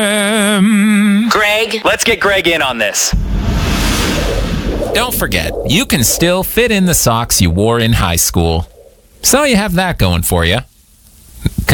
Greg? Let's get Greg in on this. Don't forget, you can still fit in the socks you wore in high school. So you have that going for you.